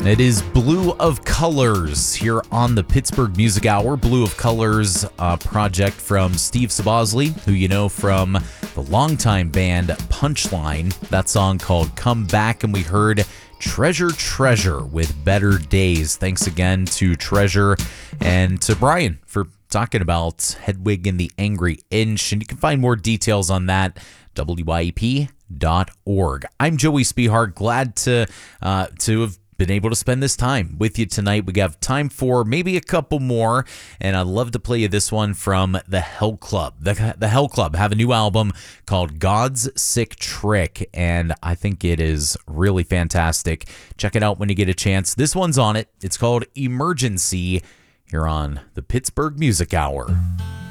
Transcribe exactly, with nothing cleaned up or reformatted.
It is Blue of Colors here on the Pittsburgh Music Hour. Blue of Colors, a project from Steve Sabosley, who you know from the longtime band Punchline. That song called Come Back, and we heard Treasure Treasure with Better Days. Thanks again to Treasure and to Brian for talking about Hedwig and the Angry Inch, and you can find more details on that W Y E P dot org. I'm Joey Spihar, glad to uh, to have been able to spend this time with you tonight. We have time for maybe a couple more, and I'd love to play you this one from the Hell Club. The, the Hell Club have a new album called God's Sick Trick, and I think it is really fantastic. Check it out when you get a chance. This one's on it. It's called Emergency here on the Pittsburgh Music Hour.